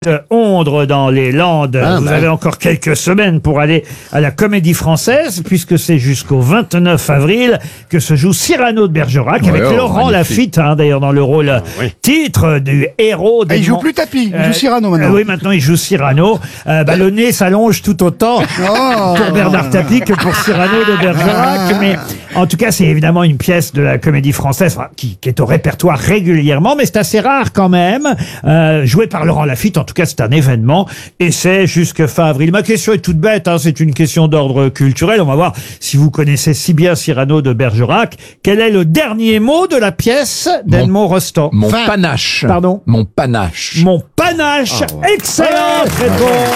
Ondre dans les Landes. Vous avez encore quelques semaines pour aller à la Comédie Française, puisque c'est jusqu'au 29 avril que se joue Cyrano de Bergerac, avec Laurent Lafitte, d'ailleurs dans le rôle titre du héros. Il joue plus Tapie, il joue Cyrano maintenant. Oui, maintenant il joue Cyrano. Le nez s'allonge tout autant pour Bernard Tapie que pour Cyrano de Bergerac. Mais en tout cas, c'est évidemment une pièce de la Comédie Française qui est au répertoire régulièrement, mais c'est assez rare quand même. Joué par Laurent Lafitte, en tout cas, c'est un événement et c'est jusque fin avril. Ma question est toute bête, c'est une question d'ordre culturel. On va voir si vous connaissez si bien Cyrano de Bergerac. Quel est le dernier mot de la pièce d'Edmond Rostand? Mon panache. Pardon? Mon panache. Mon panache. Excellente réponse.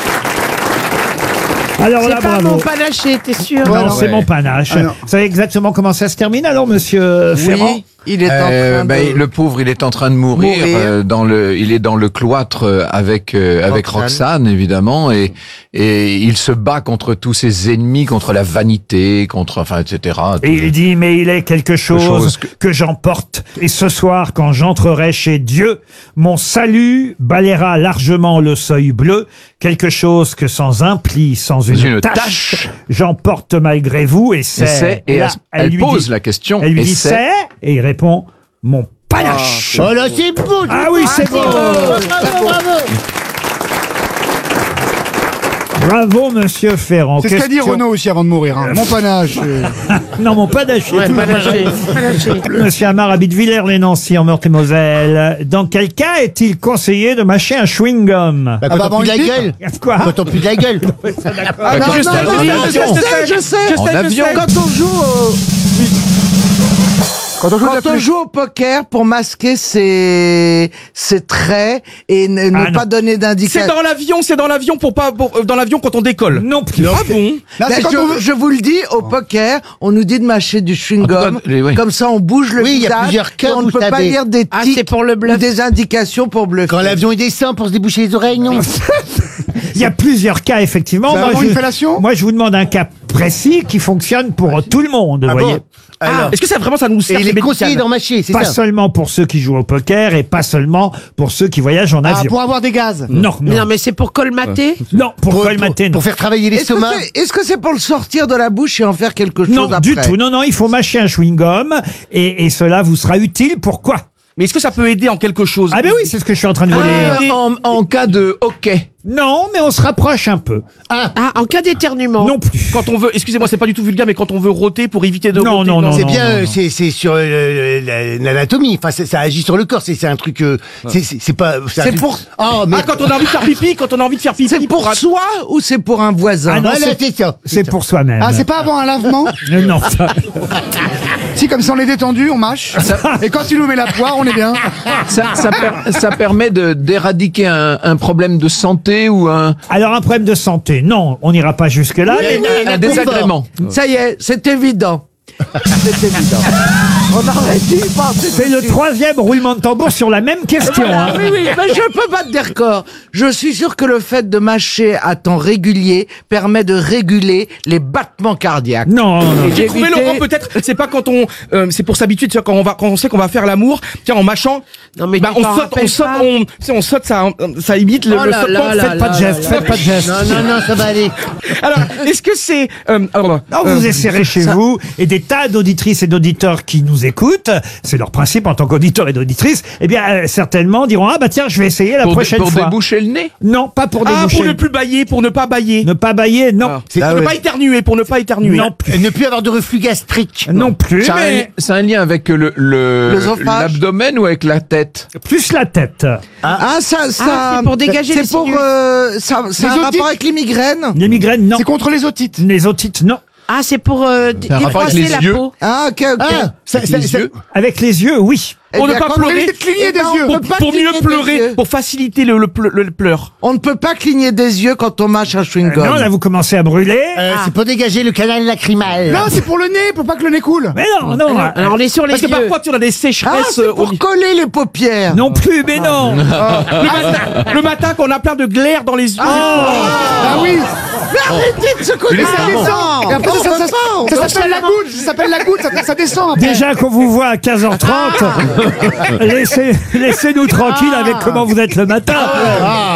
Alors là, C'est pas bravo. mon panaché, t'es sûr? Non, c'est mon panache. Ah non. Vous savez exactement comment ça se termine alors, monsieur Ferrand? Il est en train de... Le pauvre, il est en train de mourir. Il est dans le cloître avec Roxane, évidemment, et il se bat contre tous ses ennemis, contre la vanité, etc. Et il dit, mais il est quelque chose que j'emporte. Et ce soir, quand j'entrerai chez Dieu, mon salut balayera largement le seuil bleu. Quelque chose que sans un pli, sans une tache, j'emporte malgré vous. Et c'est... Et là, elle lui pose dit, la question. Elle lui dit c'est... Et il répond, mon panache. Oh là, c'est beau. Ah oui, c'est beau. Bravo, monsieur Ferrand. C'est ce qu'a dit Question- Renaud aussi avant de mourir. Mon panache. Non, mon panache. Ouais, panaché. Monsieur Amar habite Villers-les-Nancy en Meurthe-et-Moselle. Dans quel cas est-il conseillé de mâcher un chewing-gum? Quand on pue de la gueule. Quoi? Quand on pue de la gueule. Je sais. En avion. Quand on joue au poker pour masquer ses traits et ne non. pas donner d'indication. C'est dans l'avion dans l'avion quand on décolle. Non plus. Ah bon? Là, c'est quand on veut- Je vous le dis, au poker, on nous dit de mâcher du chewing-gum. Oui. Comme ça, on bouge le Oui, il y a visage. plusieurs cas, et on ne vous peut pas savez. lire des Ah, tics c'est pour le ou bluff. des indications pour bluffer. Quand l'avion il descend pour se déboucher les oreilles, non? Il y a plusieurs cas, effectivement. C'est vraiment une fellation? Moi, je vous demande un cas précis qui fonctionne pour tout le monde, vous voyez. Est-ce que ça vraiment ça nous sert? Et il est c'est conseillé médical d'en mâcher, c'est Pas ça? seulement pour ceux qui jouent au poker et pas seulement pour ceux qui voyagent en avion. Pour avoir des gaz. Non, non. Non, mais c'est pour colmater? Non, pour colmater, non. Pour faire travailler Est-ce l'estomac. que c'est pour le sortir de la bouche et en faire quelque chose Non, après? du tout. Non, il faut mâcher un chewing-gum et cela vous sera utile. Pourquoi? Mais est-ce que ça peut aider en quelque chose? Ah ben oui, c'est ce que je suis en train de vous dire. En cas de hockey. Non, mais on se rapproche un peu. Ah, en cas d'éternuement? Non plus. Quand on veut, excusez-moi, c'est pas du tout vulgaire, mais quand on veut rôter pour éviter de Non, rôter. non, non, C'est non, bien, non. c'est sur l'anatomie. Enfin, ça agit sur le corps. C'est un truc. C'est pas. C'est pour- Oh, mais. Ah, quand on a envie de faire pipi, C'est pour soi ou c'est pour un voisin? Ah non, Voilà, c'est- c'est ça. C'est pour soi-même. Ah, c'est pas avant un lavement? Non. Si, comme ça on est détendu, on mâche. Et quand il nous met la poire, on est bien. Ça permet d'éradiquer un problème de santé ou un Alors, un problème de santé, non, on n'ira pas jusque-là. mais- désagrément. Ça y est, c'est évident. C'est évident. On aurait dû penser. C'est le troisième roulement de tambour sur la même question. Oui, mais je peux battre des records. Je suis sûr que le fait de mâcher à temps régulier permet de réguler les battements cardiaques. Non. J'ai trouvé Éviter- Laurent, peut-être, c'est pas quand c'est pour s'habituer, tu vois, quand on sait qu'on va faire l'amour, tiens, en mâchant, Non, mais bah, tu t'en rappelles pas? on saute, ça imite le Oh là sautement. là là Faites pas de geste, faites pas de geste. Non, ça va aller. Alors, est-ce que c'est, Non, vous essayerez chez vous, et des tas d'auditrices et d'auditeurs qui nous écoutent, c'est leur principe en tant qu'auditeurs et d'auditrices, eh bien, certainement diront, ah bah tiens, je vais essayer la prochaine pour fois. déboucher le nez. Non, pas pour ah, déboucher. pour ne plus bailler, pour ne pas bailler. Ne pas bailler, non. Pour ne pas éternuer, pour ne pas éternuer. Non plus. Et ne plus avoir de reflux gastrique. Non plus, C'est un lien avec L'œsophage. l'abdomen ou avec la tête. plus la tête. c'est pour dégager les C'est pour, sinus. ça a un otites. rapport avec les migraines? Les migraines, non. C'est contre les otites. Les otites, non. Ah, c'est pour un rapport avec défroisser les la yeux. peau? Ah, ok. Ah, Les yeux. Avec les yeux, oui. Pour ne pas Pour pleurer. éviter de cligner des Eh ben, yeux. on peut pas Pour cligner mieux des pleurer, yeux. pour faciliter le pleur. On ne peut pas cligner des yeux quand on mâche un chewing-gum. Non, là, vous commencez à brûler. C'est pour dégager le canal lacrymal. Non, c'est pour le nez, pour pas que le nez coule. Mais non. Alors, on est sur les Parce que yeux. parfois, tu as des Ah, sécheresses c'est pour coller les paupières. Non plus, mais non. le matin, quand on a plein de glaire dans les yeux. Ah oui. Mais arrêtez de se coller Mais ça la descend. Et après, ça s'appelle la goutte. Ça s'appelle la goutte. Ça descend après. Déjà qu'on vous voit à 15h30, laissez-nous tranquille avec comment vous êtes le matin.